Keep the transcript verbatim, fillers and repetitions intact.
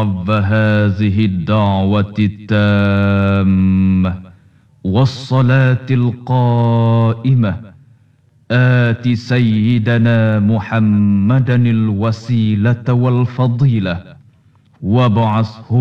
رب هذه الدعوة التامة والصلاة القائمة آت سيدنا محمدا الوسيلة والفضيلة وابعثه